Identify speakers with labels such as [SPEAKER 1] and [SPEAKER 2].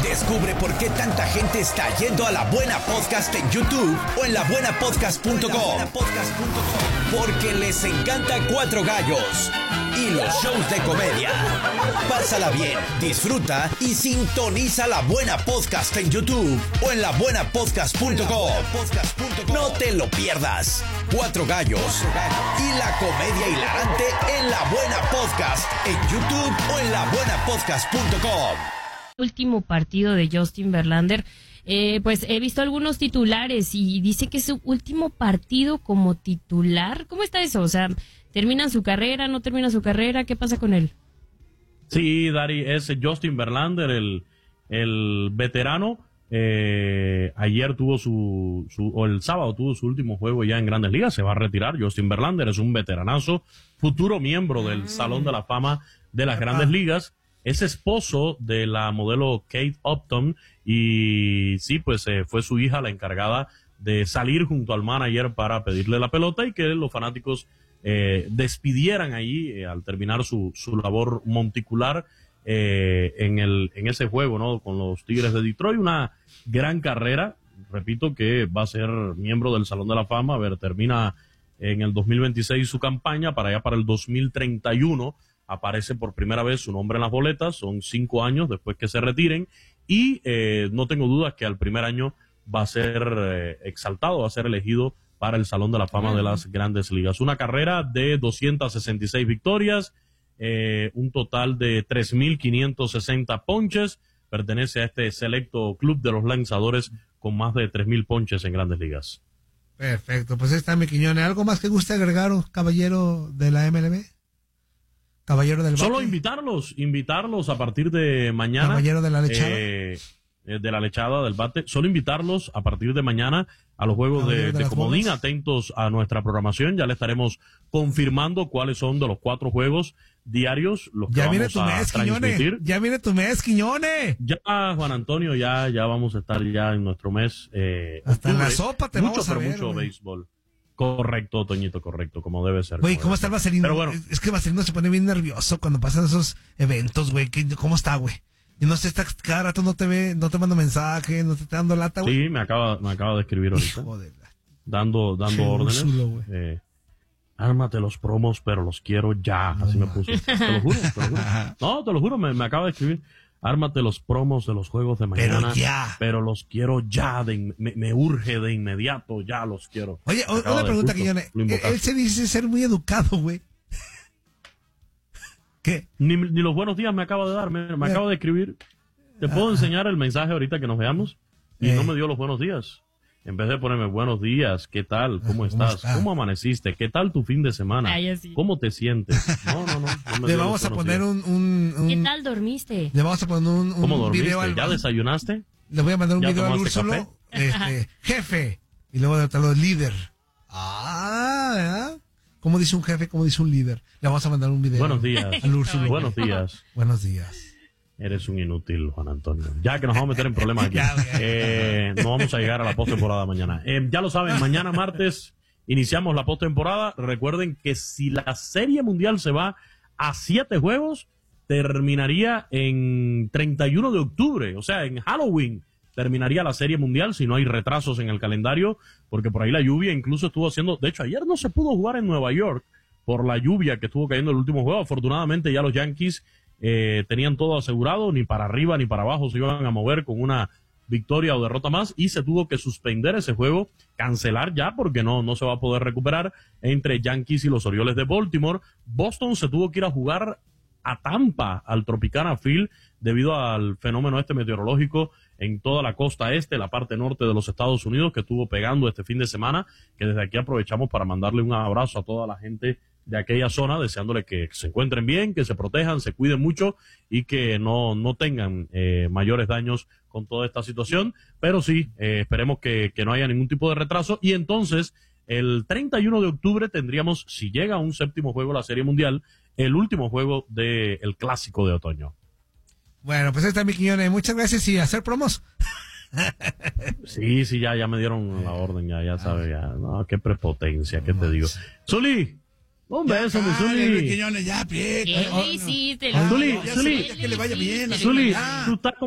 [SPEAKER 1] Descubre por qué tanta gente está yendo a La Buena Podcast en YouTube o en labuenapodcast.com. Porque les encanta Cuatro Gallos y los shows de comedia. Pásala bien, disfruta y sintoniza La Buena Podcast en YouTube o en labuenapodcast.com. No te lo pierdas. Cuatro Gallos y la comedia hilarante en La Buena Podcast en YouTube o en labuenapodcast.com.
[SPEAKER 2] Último partido de Justin Verlander, pues he visto algunos titulares y dice que es su último partido como titular. ¿Cómo está eso? O sea, ¿termina su carrera, no termina su carrera? ¿Qué pasa con él?
[SPEAKER 3] Sí, Dari, es Justin Verlander, el veterano. Ayer tuvo el sábado tuvo su último juego ya en Grandes Ligas. Se va a retirar. Justin Verlander es un veteranazo, futuro miembro del Salón de la Fama de las Grandes Ligas. Es esposo de la modelo Kate Upton y sí, pues fue su hija la encargada de salir junto al manager para pedirle la pelota y que los fanáticos despidieran allí al terminar su labor monticular en ese juego, ¿no? Con los Tigres de Detroit. Una gran carrera, repito que va a ser miembro del Salón de la Fama. A ver, termina en el 2026 su campaña, para allá para el 2031 aparece por primera vez su nombre en las boletas. Son 5 años después que se retiren y no tengo dudas que al primer año va a ser exaltado, va a ser elegido para el Salón de la Fama de las Grandes Ligas. Una carrera de 266 victorias, un total de 3,560 ponches. Pertenece a este selecto club de los lanzadores con más de 3,000 ponches en Grandes Ligas.
[SPEAKER 4] Perfecto, pues ahí está mi Quiñones. ¿Algo más que guste agregar, caballero de la MLB? Caballero del bate.
[SPEAKER 3] Solo invitarlos a partir de mañana.
[SPEAKER 4] Caballero de la lechada.
[SPEAKER 3] De la lechada del bate. Solo invitarlos a partir de mañana a los juegos de Comodín. Bodas. Atentos a nuestra programación. Ya le estaremos confirmando cuáles son de los 4 juegos diarios los que
[SPEAKER 4] ya
[SPEAKER 3] vamos a transmitir.
[SPEAKER 4] Ya viene tu mes, Quiñones.
[SPEAKER 3] Ya, Juan Antonio, ya vamos a estar ya en nuestro mes.
[SPEAKER 4] Hasta en la sopa te vamos a ver.
[SPEAKER 3] Mucho béisbol. Correcto, Toñito, correcto, como debe ser.
[SPEAKER 4] Güey, ¿cómo está el Vaselino?
[SPEAKER 3] Pero bueno.
[SPEAKER 4] Es que Vaselino se pone bien nervioso cuando pasan esos eventos, güey. ¿Cómo está, güey? Y no sé, cada rato no te manda mensaje, no te está dando lata, güey.
[SPEAKER 3] Sí, me acaba de escribir ahorita.
[SPEAKER 4] Joder.
[SPEAKER 3] Dando órdenes. Ármate los promos, pero los quiero ya. No, así me puso. Te lo juro. No, te lo juro, me acaba de escribir. Ármate los promos de los juegos de mañana. Pero los quiero ya. Me urge de inmediato. Ya los quiero.
[SPEAKER 4] Oye, una pregunta, Quiñones. Él se dice ser muy educado, güey. ¿Qué?
[SPEAKER 3] Ni los buenos días me acaba de dar. Me acaba de escribir. Te puedo enseñar el mensaje ahorita que nos veamos. Y no me dio los buenos días. En vez de ponerme buenos días, ¿qué tal? ¿Cómo estás? ¿Cómo amaneciste? ¿Qué tal tu fin de semana?
[SPEAKER 2] Sí.
[SPEAKER 3] ¿Cómo te sientes? No
[SPEAKER 4] Le vamos a poner un
[SPEAKER 2] ¿Qué tal dormiste?
[SPEAKER 4] Le vamos a poner un
[SPEAKER 3] ¿Cómo dormiste?
[SPEAKER 4] video al...
[SPEAKER 3] ¿Ya desayunaste?
[SPEAKER 4] Le voy a mandar un video al Úrsulo. Jefe. Y luego de tal líder. ¿Verdad? ¿Cómo dice un jefe? ¿Cómo dice un líder? Le vamos a mandar un video.
[SPEAKER 3] Buenos días.
[SPEAKER 4] Al Úrsulo.
[SPEAKER 3] Buenos días.
[SPEAKER 4] Buenos días.
[SPEAKER 3] Eres un inútil, Juan Antonio. Ya que nos vamos a meter en problemas aquí. No vamos a llegar a la postemporada mañana. Ya lo saben, mañana martes iniciamos la postemporada. Recuerden que si la Serie Mundial se va a 7 juegos, terminaría en 31 de octubre. O sea, en Halloween terminaría la Serie Mundial si no hay retrasos en el calendario, porque por ahí la lluvia incluso estuvo haciendo... De hecho, ayer no se pudo jugar en Nueva York por la lluvia que estuvo cayendo el último juego. Afortunadamente ya los Yankees tenían todo asegurado, ni para arriba ni para abajo se iban a mover con una victoria o derrota más, y se tuvo que suspender ese juego, cancelar ya porque no se va a poder recuperar, entre Yankees y los Orioles de Baltimore. Boston se tuvo que ir a jugar a Tampa, al Tropicana Field, debido al fenómeno meteorológico en toda la costa este, la parte norte de los Estados Unidos, que estuvo pegando este fin de semana, que desde aquí aprovechamos para mandarle un abrazo a toda la gente de aquella zona, deseándole que se encuentren bien, que se protejan, se cuiden mucho y que no tengan mayores daños con toda esta situación. Pero sí, esperemos que no haya ningún tipo de retraso, y entonces el 31 de octubre tendríamos, si llega a un 7º juego la Serie Mundial, el último juego del Clásico de Otoño.
[SPEAKER 4] Bueno, pues ahí está mi Quiñones. Muchas gracias, y hacer promos.
[SPEAKER 3] Sí, ya me dieron la orden, ya sabes, ya. No, qué prepotencia, ¿qué te digo? Zuli, un beso, mi Zuli.
[SPEAKER 4] Quiñones, ya,
[SPEAKER 2] ¿Qué le hiciste?
[SPEAKER 3] Zuli,
[SPEAKER 4] que le vaya bien.
[SPEAKER 3] Zuli, tú estás